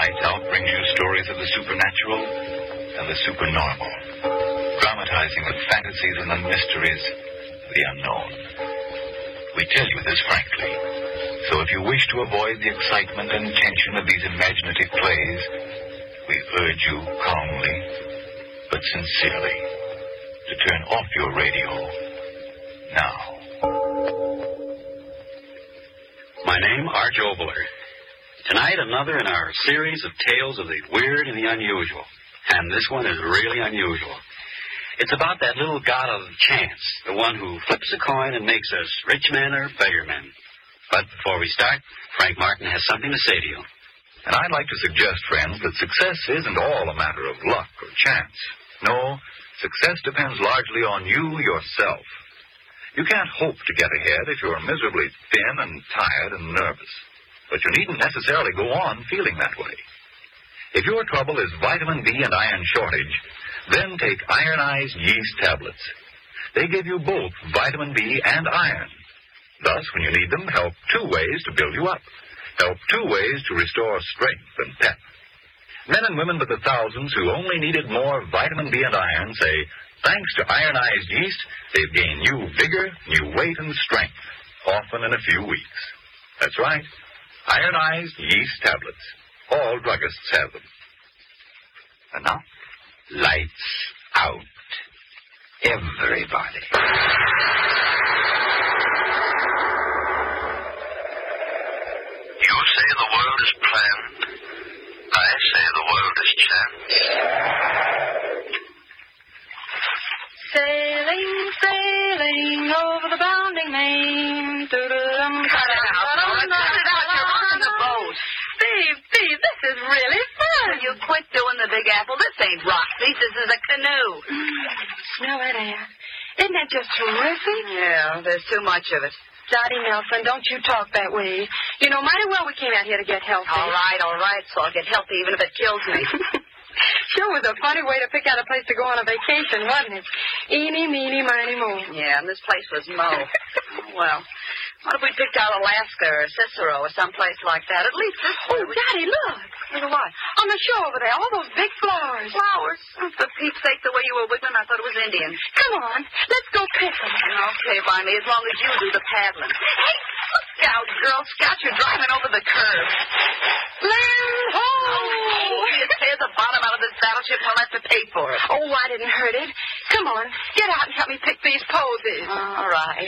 Lights Out brings you stories of the supernatural and the supernormal, dramatizing the fantasies and the mysteries of the unknown. We tell you this frankly, so if you wish to avoid the excitement and tension of these imaginative plays, we urge you calmly but sincerely to turn off your radio now. My name, Arch Obler. Tonight, another in our series of tales of the weird and the unusual. And this one is really unusual. It's about that little god of chance, the one who flips a coin and makes us rich men or beggar men. But before we start, Frank Martin has something to say to you. And I'd like to suggest, friends, that success isn't all a matter of luck or chance. No, success depends largely on you yourself. You can't hope to get ahead if you're miserably thin and tired and nervous. But you needn't necessarily go on feeling that way. If your trouble is vitamin B and iron shortage, then take ironized yeast tablets. They give you both vitamin B and iron. Thus, when you need them, help two ways to build you up. Help two ways to restore strength and pep. Men and women by the thousands who only needed more vitamin B and iron say, thanks to ironized yeast, they've gained new vigor, new weight, and strength, often in a few weeks. That's right. Ironized yeast tablets. All druggists have them. And now, lights out. Everybody. You say the world is planned. I say the world is chance. Sailing, sailing over the bounding main. Cut it out. You're rocking the boat. Steve, this is really fun. Will you quit doing the Big Apple? This ain't Roxy. This is a canoe. Smell that air. Isn't that just terrific? Yeah, there's too much of it. Dottie Nelson, don't you talk that way. You know, mighty well we came out here to get healthy. All right. So I'll get healthy even if it kills me. Sure was a funny way to pick out a place to go on a vacation, wasn't it? Eeny, meeny, miny, moe. Yeah, and this place was Mo. Well, what if we picked out Alaska or Cicero or someplace like that? At least this way. Oh, Daddy, look. Look at what? On the shore over there, all those big flowers. Flowers? For Pete's sake, the way you were wiggling, I thought it was Indian. Come on, let's go pick them. Okay, Barney, as long as you do the paddling. Hey, look out, Girl Scout, you're driving over the curb. Land ho! Oh, you tear the bottom out of this battleship and we'll have to pay for it. Oh, I didn't hurt it. Come on, get out and help me pick these posies. All right.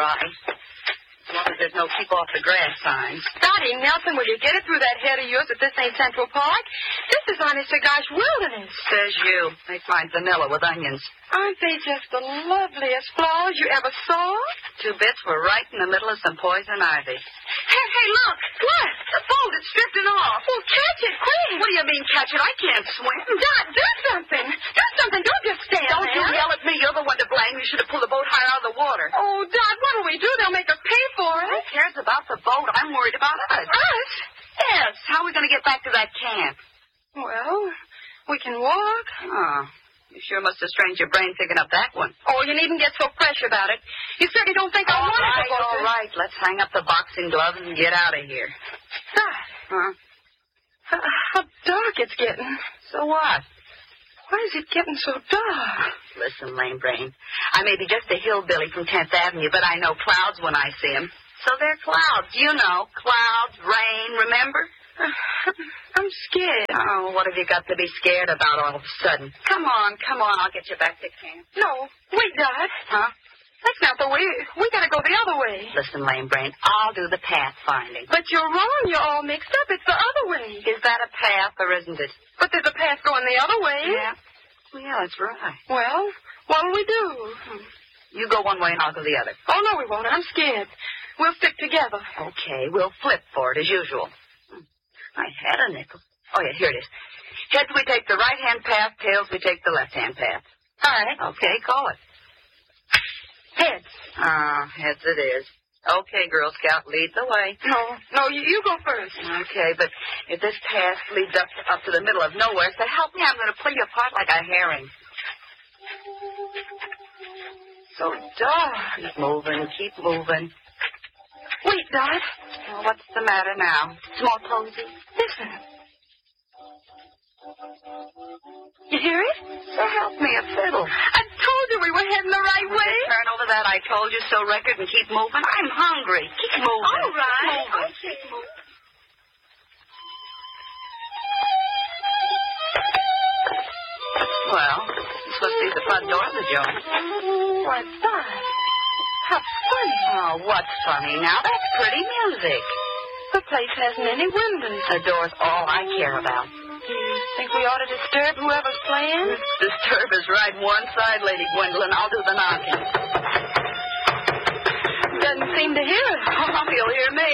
As long as there's no keep off the grass signs. Dottie Nelson, will you get it through that head of yours that this ain't Central Park? This is honest to gosh wilderness. Says you. They find vanilla with onions. Aren't they just the loveliest flowers you ever saw? Two bits were right in the middle of some poison ivy. Hey, look. What? The boat, it's drifting off. Well, catch it, quick. What do you mean, catch it? I can't swim. Dot, do something. Do something. Don't just stand Don't there. you yell at me. You're the one to blame. You should have pulled the boat higher out of the water. Oh, Dot, what'll we do? They'll make us pay for Who it. cares about the boat? I'm worried about us. Us? Yes. How are we going to get back to that camp? Well, we can walk. Oh, you sure must have strained your brain picking up that one. Oh, you needn't get so fresh about it. You certainly don't think I want to go. All right. Let's hang up the boxing gloves and get out of here. Dot. Huh? How dark it's getting. So what? Why is it getting so dark? Listen, lame brain. I may be just a hillbilly from 10th Avenue, but I know clouds when I see them. So they're clouds. You know, clouds, rain, remember? I'm scared. Oh, what have you got to be scared about all of a sudden? Come on. I'll get you back to camp. No. Wait, Dot. Huh? That's not the way. We gotta go the other way. Listen, lame brain, I'll do the path finding. But you're wrong. You're all mixed up. It's the other way. Is that a path or isn't it? But there's a path going the other way. Yeah. Yeah, that's right. Well, what'll we do? You go one way and I'll go the other. Oh, no, we won't. I'm scared. We'll stick together. Okay, we'll flip for it as usual. I had a nickel. Oh, yeah, here it is. Heads we take the right-hand path, tails we take the left-hand path. All right. Okay, call it. Heads. Heads it is. Okay, Girl Scout, lead the way. No, you go first. Okay, but if this path leads up to the middle of nowhere, so help me, I'm going to pull you apart like a herring. So dark. Keep moving. Wait, Dot. Well, what's the matter now? Small posy? Listen. You hear it? So help me, a fiddle. I told you we were heading the right way. Turn over that I told you so record and keep moving. I'm hungry. Keep moving. All right. Keep moving. Well, this must be the front door of the joint. What's that? How funny. Oh, what's funny now? That's pretty music. The place hasn't any windows. The door's all I care about. Do you think we ought to disturb whoever's playing? Disturb is right one side, Lady Gwendolyn. I'll do the knocking. Doesn't seem to hear us. Oh, he'll hear me.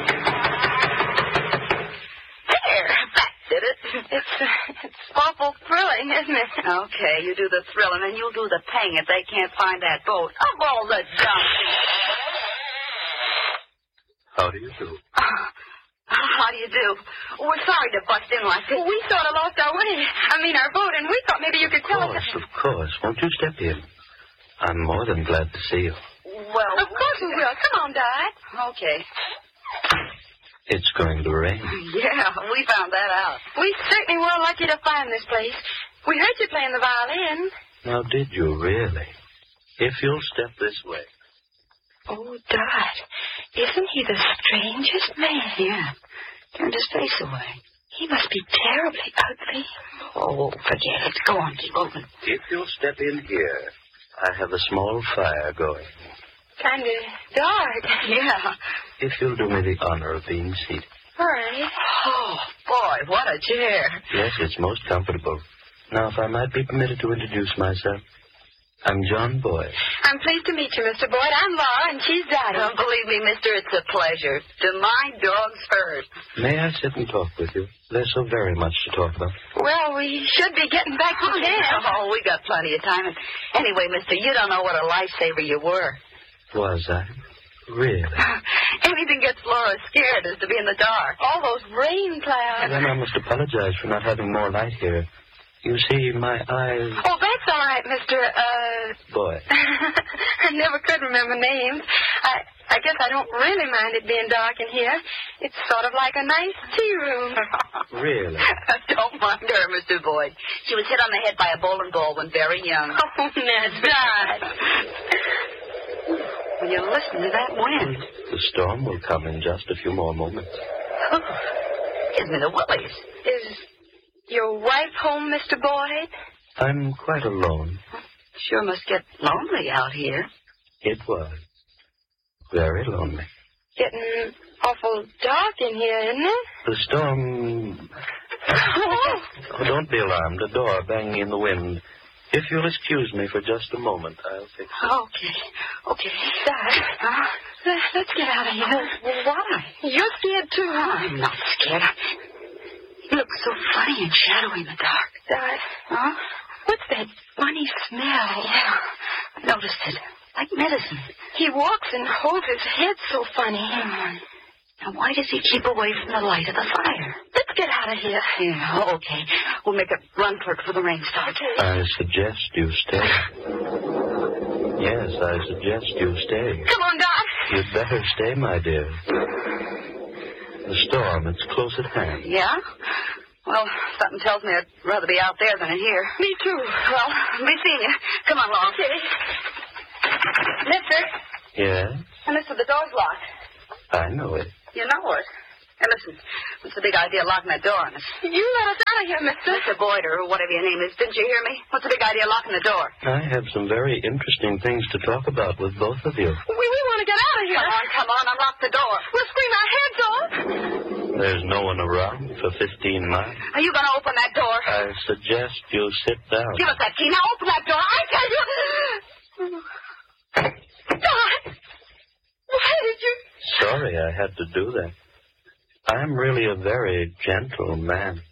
There, that did it. It's awful thrilling, isn't it? Okay, you do the thrilling, and you'll do the paying if they can't find that boat. Of all the jumping. How do you do? How do you do? We're sorry to bust in like this. We sort of lost our way. Our boat, and we thought maybe you could tell us. Of course. Won't you step in? I'm more than glad to see you. Well, Of course we will. Come on, Dot. okay. It's going to rain. Yeah, we found that out. We certainly were lucky to find this place. We heard you playing the violin. Now, did you really? If you'll step this way. Oh, Dot, isn't he the strangest man? Yeah. Turned his face away. He must be terribly ugly. Oh, forget it. Go on, keep moving. If you'll step in here, I have a small fire going. Kind of dark. Yeah. If you'll do me the honor of being seated. All right. Oh, boy, what a chair. Yes, it's most comfortable. Now, if I might be permitted to introduce myself. I'm John Boyd. I'm pleased to meet you, Mr. Boyd. I'm Laura, and she's Dottie. Don't believe me, mister, it's a pleasure. To my dogs first. May I sit and talk with you? There's so very much to talk about. Well, we should be getting back to camp. Oh, we got plenty of time. And anyway, mister, you don't know what a lifesaver you were. Was I? Really? Anything gets Laura scared is to be in the dark. All those rain clouds. Then I must apologize for not having more light here. You see, my eyes... Oh, that's all right, Mr. Boyd. I never could remember names. I guess I don't really mind it being dark in here. It's sort of like a nice tea room. Really? Don't mind her, Mr. Boyd. She was hit on the head by a bowling ball when very young. Oh, Ned, Dot. Will you listen to that wind? The storm will come in just a few more moments. Oh, gives me the willies. Is your wife home, Mr. Boyd? I'm quite alone. Sure must get lonely out here. It was. Very lonely. Getting awful dark in here, isn't it? The storm... Oh, don't be alarmed. A door banging in the wind. If you'll excuse me for just a moment, I'll fix it. Okay. Dad, let's get out of here. Why? You're scared, too. I'm not scared. You look so funny and shadowy in the dark. Dad, Huh? what's that funny smell? Yeah, I noticed it. Like medicine. He walks and holds his head so funny. Now, why does he keep away from the light of the fire? Let's get out of here. Yeah, okay. We'll make a run for it before the rain starts. I suggest you stay. Yes, I suggest you stay. Come on, Doc. You'd better stay, my dear. The storm, it's close at hand. Yeah? Well, something tells me I'd rather be out there than in here. Me too. Well, be seeing you. Come on, Laura. Okay. Mister, Yes, And listen, the door's locked. I know it. You know it. And listen, what's the big idea of locking that door on us? you let us out of here, mister. Mr. Boyd, or whatever your name is, didn't you hear me? What's the big idea of locking the door? I have some very interesting things to talk about with both of you. We want to get out of here. Come on, unlock the door. We'll scream our heads off. There's no one around for 15 miles. Are you going to open that door? I suggest you sit down. Give us that key. Now open that door. I tell you. Dot, why did you... Sorry I had to do that. I'm really a very gentle man.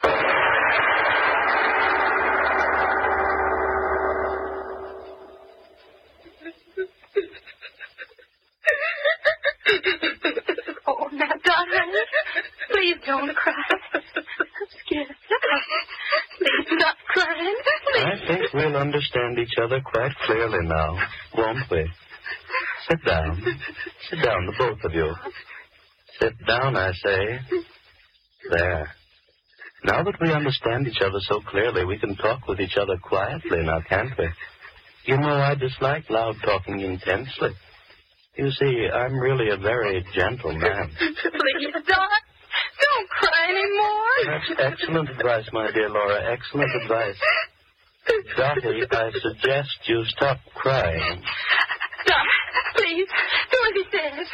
Oh, now, Dot, honey, please don't cry. I'm scared. Please stop crying. Please. I think we'll understand each other quite clearly now, won't we? Sit down. Sit down, the both of you. Sit down, I say. There. Now that we understand each other so clearly, we can talk with each other quietly now, can't we? You know, I dislike loud talking intensely. You see, I'm really a very gentle man. Please, Doc, don't cry anymore. That's excellent advice, my dear Laura, excellent advice. Dottie, I suggest you stop crying. Doc, please, do as he says.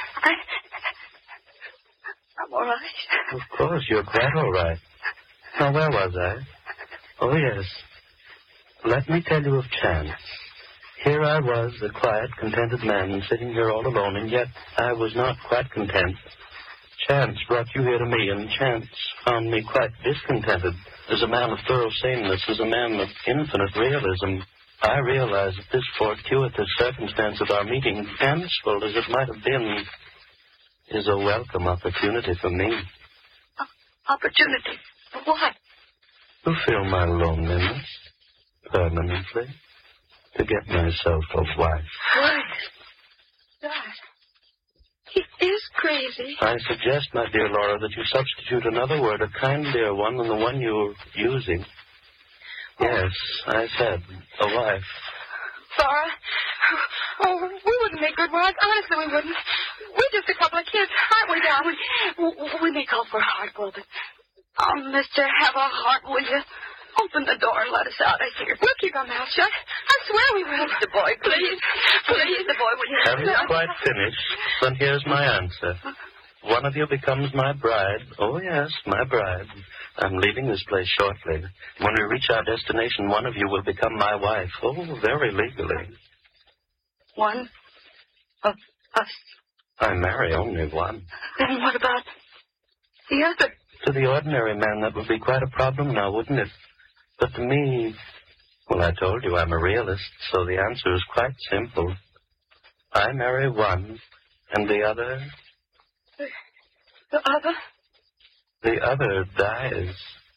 I'm all right. Of course, you're quite all right. Now, where was I? Oh, yes. Let me tell you of Chance. Here I was, a quiet, contented man, sitting here all alone, and yet I was not quite content. Chance brought you here to me, and Chance found me quite discontented. As a man of thorough sameness, as a man of infinite realism, I realized that this fortuitous circumstance of our meeting, fanciful as it might have been, is a welcome opportunity for me. Opportunity for what? To fill my loneliness permanently, to get myself a wife. What? God. He is crazy. I suggest, my dear Laura, that you substitute another word, a kindlier one than the one you're using. Yes, I said, a wife. Laura, oh, we wouldn't make good wives. Honestly, we wouldn't. We're just a couple of kids, aren't we, darling? We may call for a heart, Will, but... Oh, mister, have a heart, will you? Open the door and let us out of here. We'll keep our mouths shut. I swear we will. The boy, please. Please, the boy, will you? Haven't you quite finished? Then here's my answer. One of you becomes my bride. Oh, yes, my bride. I'm leaving this place shortly. When we reach our destination, one of you will become my wife. Oh, very legally. One of us. I marry only one. Then what about the other? To the ordinary man, that would be quite a problem now, wouldn't it? But to me, well, I told you I'm a realist, so the answer is quite simple. I marry one, and the other... The other? The other dies.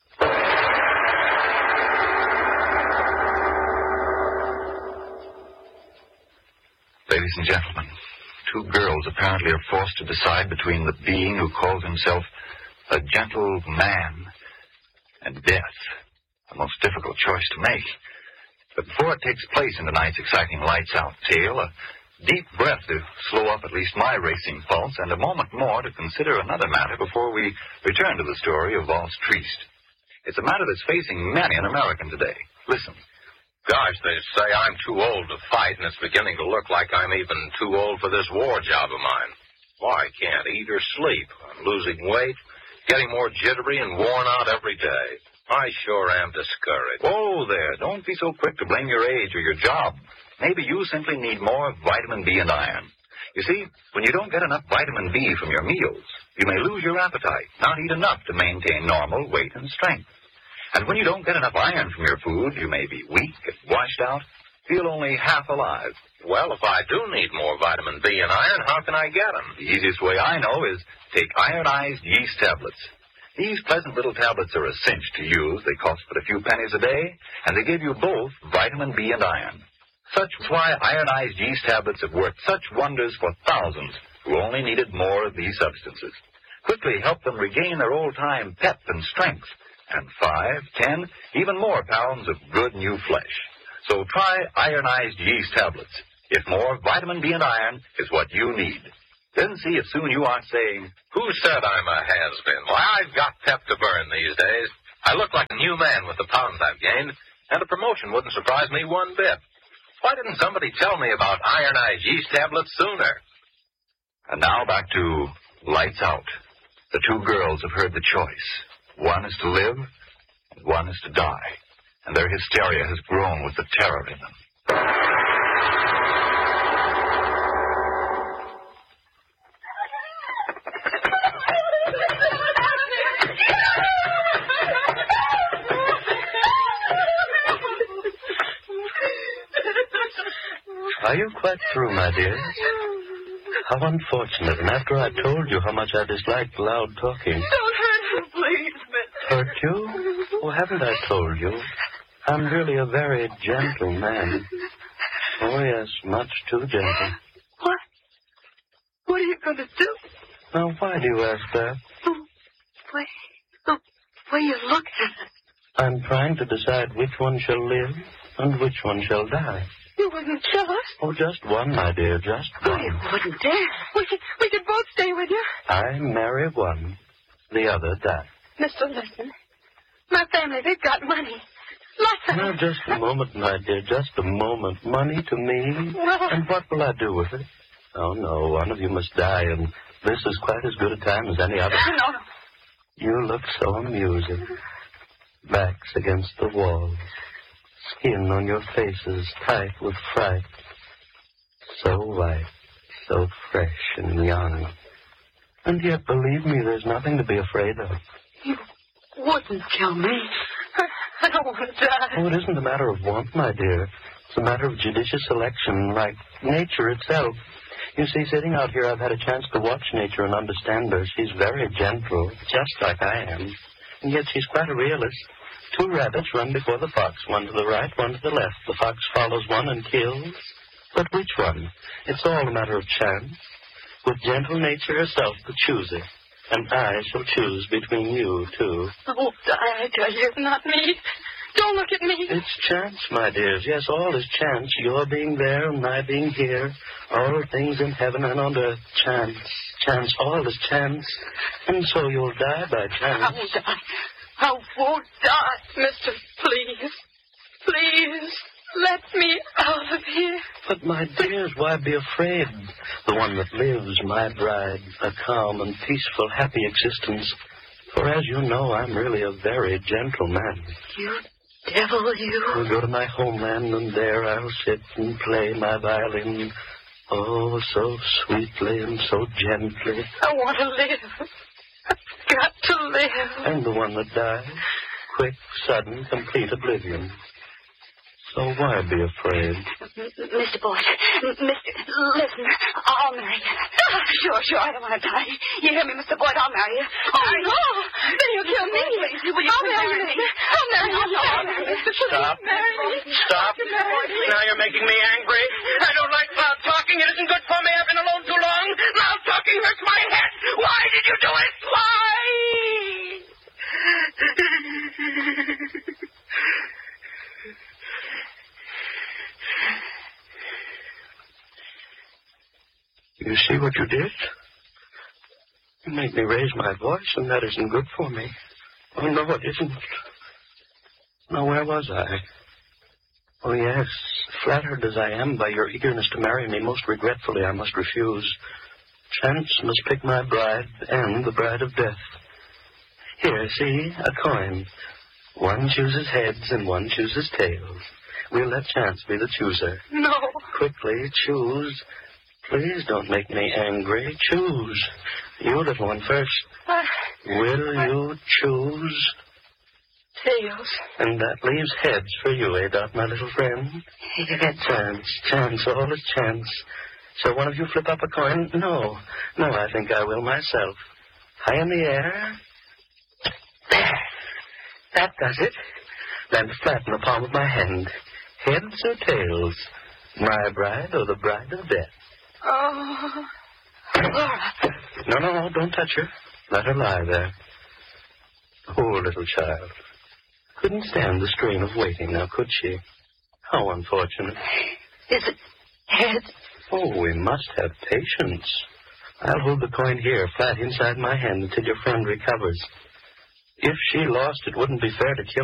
Ladies and gentlemen, two girls apparently are forced to decide between the being who calls himself a gentle man and death. A most difficult choice to make. But before it takes place in tonight's exciting lights-out tale, a deep breath to slow up at least my racing pulse, and a moment more to consider another matter before we return to the story of Waltz Triest. It's a matter that's facing many an American today. Listen. Gosh, they say I'm too old to fight, and it's beginning to look like I'm even too old for this war job of mine. Why, I can't eat or sleep. I'm losing weight, getting more jittery and worn out every day. I sure am discouraged. Oh, there. Don't be so quick to blame your age or your job. Maybe you simply need more vitamin B and iron. You see, when you don't get enough vitamin B from your meals, you may lose your appetite, not eat enough to maintain normal weight and strength. And when you don't get enough iron from your food, you may be weak and washed out, feel only half alive. Well, if I do need more vitamin B and iron, how can I get them? The easiest way I know is take ironized yeast tablets. These pleasant little tablets are a cinch to use. They cost but a few pennies a day, and they give you both vitamin B and iron. Such is why ironized yeast tablets have worked such wonders for thousands who only needed more of these substances. Quickly help them regain their old-time pep and strength, and 5, 10, even more pounds of good new flesh. So try ironized yeast tablets. If more vitamin B and iron is what you need. Then see if soon you aren't saying, "Who said I'm a has-been?" Why, I've got pep to burn these days. I look like a new man with the pounds I've gained, and a promotion wouldn't surprise me one bit. Why didn't somebody tell me about ironized yeast tablets sooner? And now back to Lights Out. The two girls have heard the choice. One is to live, and one is to die. And their hysteria has grown with the terror in them. Are you quite through, my dear? How unfortunate. And after I told you how much I disliked loud talking. Don't hurt him, please, mister. Hurt you? Oh, haven't I told you? I'm really a very gentle man. Oh, yes, much too gentle. What? What are you going to do? Now, why do you ask that? way you look at us. I'm trying to decide which one shall live and which one shall die. You wouldn't kill us. Oh, just one, my dear, just one. You wouldn't dare. We could both stay with you. I marry one, the other die. Mr. Listen, my family, they've got money. Lots of Now, it. just a moment, my dear, just a moment. Money to me? Well- And what will I do with it? Oh, no, one of you must die, and this is quite as good a time as any other. No. You look so amusing. Backs against the wall. Skin on your faces tight with fright. So white, so fresh and young. And yet, believe me, there's nothing to be afraid of. You wouldn't kill me. I don't want to die. Oh, it isn't a matter of want, my dear. It's a matter of judicious selection, like nature itself. You see, sitting out here, I've had a chance to watch nature and understand her. She's very gentle, just like I am. And yet she's quite a realist. 2 rabbits run before the fox, one to the right, one to the left. The fox follows one and kills. But which one? It's all a matter of chance. With gentle nature herself the chooser. And I shall choose between you two. Oh, die, I tell you, not me. Don't look at me. It's chance, my dears. Yes, all is chance. Your being there and my being here. All things in heaven and on earth. Chance. Chance. All is chance. And so you'll die by chance. I won't die. I won't die, mister. Please. Please. Let me out of here. But, my dears, why be afraid? The one that lives, my bride, a calm and peaceful, happy existence. For as you know, I'm really a very gentle man. You devil, you. I'll go to my homeland, and there I'll sit and play my violin. Oh, so sweetly and so gently. I want to live. I've got to live. And the one that dies, quick, sudden, complete oblivion. So why be afraid? Mr. Boyd, listen, I'll marry you. Sure, I don't want to die. You hear me, Mr. Boyd? I'll marry you. No, then you'll kill me. I'll marry you. I'll marry you. Stop. Stop. Now you're making me angry. I don't like loud talking. It isn't good for me. I've been alone too long. Loud talking hurts my head. Why did you do it? Why? You see what you did? You made me raise my voice, and that isn't good for me. Oh, no, it isn't. Now, where was I? Oh, yes, flattered as I am by your eagerness to marry me, most regretfully I must refuse. Chance must pick my bride and the bride of death. Here, see, a coin. One chooses heads and one chooses tails. We'll let chance be the chooser. No. Quickly, choose. Please don't make me angry. Choose. You, little one, first. Will you choose? Tails. And that leaves heads for you, eh, Dot, my little friend? Chance, all is chance. So one of you flip up a coin? No, I think I will myself. High in the air. There. That does it. Land flat in the palm of my hand. Heads or tails? My bride or the bride of death? Oh. Laura. No, don't touch her. Let her lie there. Poor little child. Couldn't stand the strain of waiting now, could she? How unfortunate. Is it heads? Oh, we must have patience. I'll hold the coin here, flat inside my hand, until your friend recovers. If she lost, it wouldn't be fair to kill